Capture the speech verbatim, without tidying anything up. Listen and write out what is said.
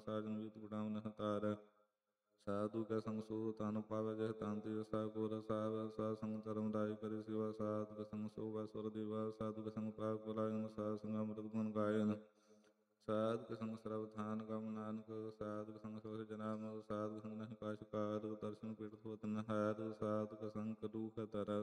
ਸਾਜਨ ਵੀਤ ਗੁਟਾਮ ਨਹ ਤਾਰ। ਸਾਧੂ ਕੈ ਸੰਗ ਸੋ ਤਨ ਪਾਵੈ ਜਹ ਤਨ ਤੇ ਸਾ ਕੋ ਰਸਾਵੈ। ਸਾਧ ਸੰਗ ਧਰਮ ਰਾਇ ਕਰਿ ਸੇਵਾ ਸਾਧੂ ਕੈ ਸੰਗ ਸੋਵੈ ਸੁਰ ਦੇਵਾ। ਸਾਧੂ ਕੈ ਸੰਗ ਪਾਪ ਕੁਲਾਇਨ ਸਾਧ ਸੰਗ ਅੰਮ੍ਰਿਤ ਗੁਣ ਗਾਇਨ। ਸਾਧੂ ਕੈ ਸੰਗ ਸਰਬਧਾਨ ਗਮ ਨਾਨਕ। ਸਾਧੂ ਕੈ ਸੰਗ ਸੋਹਿ ਜਨਾਮ। ਸਾਧੂ ਕੈ ਸੰਗ ਨਹਿ ਕਾਛੁ ਕਾਰ। ਦਰਸ਼ਨ ਪੀੜਤ ਹੋਤ ਨ ਹਾਰ। ਸਾਧੂ ਕੈ ਸੰਗ ਕਟੂ ਕੈ ਤਰ।